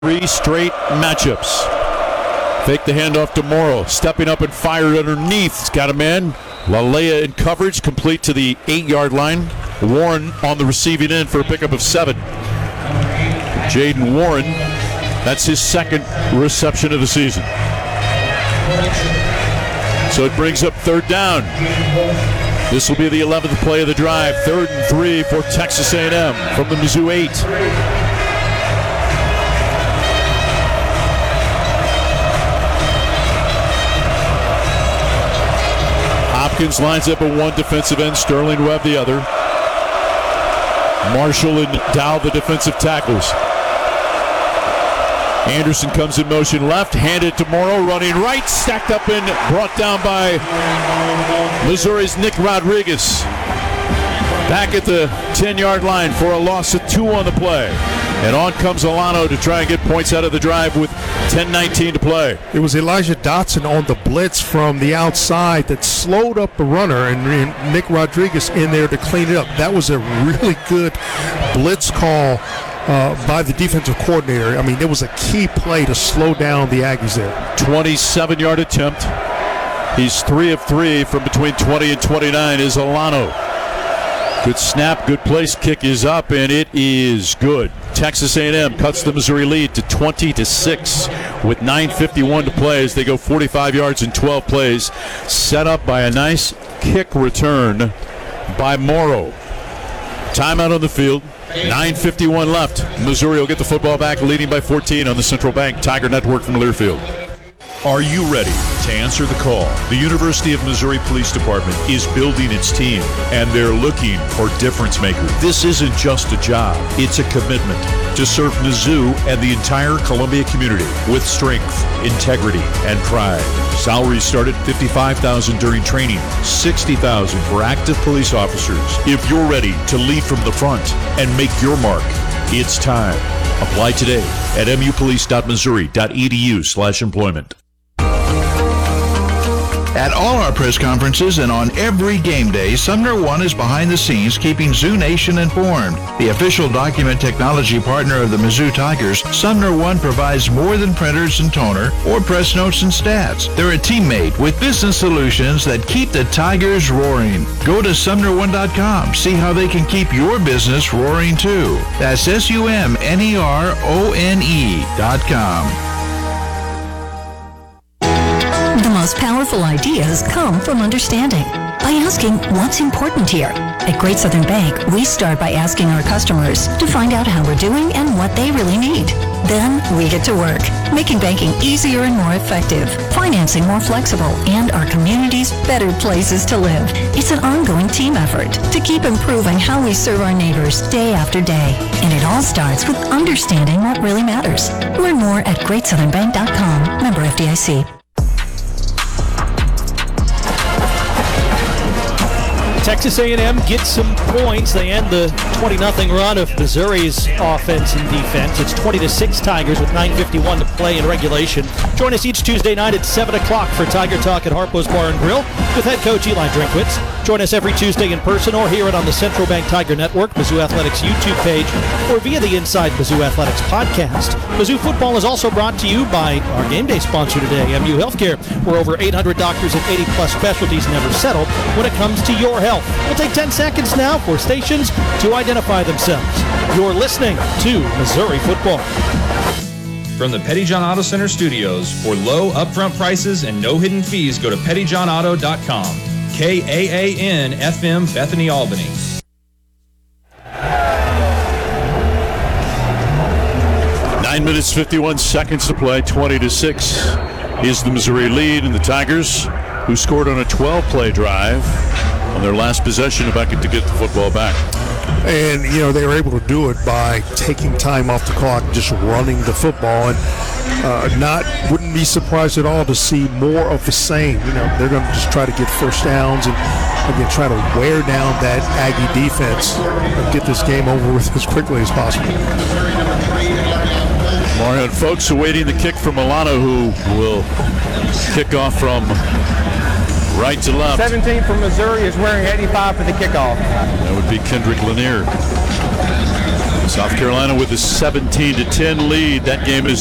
3 straight matchups. Fake the handoff to Morrow. Stepping up and fired underneath. He's got a man. Lalea in coverage, complete to the 8-yard line. Warren on the receiving end for a pickup of 7. Jaden Warren, that's his second reception of the season. So it brings up third down. This will be the 11th play of the drive. 3rd and 3 for Texas A&M from the Mizzou 8. Hopkins lines up at one defensive end, Sterling Webb the other. Marshall and Dow the defensive tackles. Anderson comes in motion left, handed to Morrow, running right, stacked up and brought down by Missouri's Nick Rodriguez. Back at the 10-yard line for a loss of 2 on the play. And on comes Alano to try and get points out of the drive with 10:19 to play. It was Elijah Dotson on the blitz from the outside that slowed up the runner, and Nick Rodriguez in there to clean it up. That was a really good blitz call by the defensive coordinator. I mean, it was a key play to slow down the Aggies there. 27-yard attempt. He's 3 of 3 from between 20 and 29 is Alano. Good snap, good place, kick is up, and it is good. Texas A&M cuts the Missouri lead to 20-6 with 9:51 to play as they go 45 yards in 12 plays, set up by a nice kick return by Morrow. Timeout on the field, 9:51 left. Missouri will get the football back, leading by 14 on the Central Bank Tiger Network from Learfield. Are you ready to answer the call? The University of Missouri Police Department is building its team, and they're looking for difference makers. This isn't just a job, it's a commitment to serve Mizzou and the entire Columbia community with strength, integrity, and pride. Salaries start at $55,000 during training, $60,000 for active police officers. If you're ready to lead from the front and make your mark, it's time. Apply today at mupolice.missouri.edu/employment. At all our press conferences and on every game day, Sumner One is behind the scenes keeping Zoo Nation informed. The official document technology partner of the Mizzou Tigers, Sumner One provides more than printers and toner or press notes and stats. They're a teammate with business solutions that keep the Tigers roaring. Go to SumnerOne.com. See how they can keep your business roaring too. That's SUMNERONE.com. The most powerful ideas come from understanding. By asking what's important here. At Great Southern Bank, we start by asking our customers to find out how we're doing and what they really need. Then we get to work, making banking easier and more effective, financing more flexible, and our communities better places to live. It's an ongoing team effort to keep improving how we serve our neighbors day after day. And it all starts with understanding what really matters. Learn more at GreatSouthernBank.com. Member FDIC. Texas A&M gets some points. They end the 20-0 run of Missouri's offense and defense. It's 20-6 Tigers with 9:51 to play in regulation. Join us each Tuesday night at 7 o'clock for Tiger Talk at Harpo's Bar and Grill with head coach Eli Drinkwitz. Join us every Tuesday in person or hear it on the Central Bank Tiger Network, Mizzou Athletics YouTube page, or via the Inside Mizzou Athletics podcast. Mizzou football is also brought to you by our game day sponsor today, MU Healthcare, where over 800 doctors and 80-plus specialties never settle when it comes to your health. We'll take 10 seconds now for stations to identify themselves. You're listening to Missouri Football. From the Pettyjohn Auto Center studios, for low upfront prices and no hidden fees, go to pettyjohnauto.com. KAAN FM, Bethany, Albany. Nine minutes, 51 seconds to play. 20-6 is the Missouri lead, and the Tigers, who scored on a 12-play drive on their last possession, about to get the football back. And, you know, they were able to do it by taking time off the clock, just running the football. And wouldn't be surprised at all to see more of the same. You know, they're going to just try to get first downs and again try to wear down that Aggie defense and get this game over with as quickly as possible. Mario and folks awaiting the kick from Milano, who will kick off from right to left. 17 from Missouri is wearing 85 for the kickoff. That would be Kendrick Lanier. South Carolina with a 17-10 lead. That game is